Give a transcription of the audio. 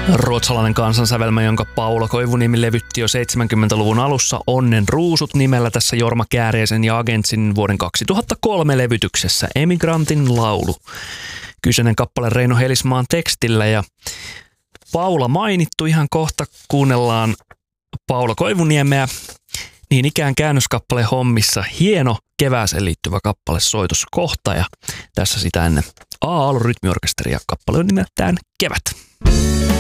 Ruotsalainen kansansävelmä, jonka Paula Koivuniemi levytti jo 70-luvun alussa Onnen ruusut nimellä tässä Jorma Kääriäisen ja Agentsin vuoden 2003 levytyksessä Emigrantin laulu. Kyseinen kappale Reino Helismaan tekstillä ja Paula mainittu ihan kohta. Kuunnellaan Paula Koivuniemeä. Niin ikään käännöskappale hommissa hieno kevääseen liittyvä kappale soitos kohta ja tässä sitä ennen A-Aallon rytmiorkesteri ja kappale on nimeltään Kevät.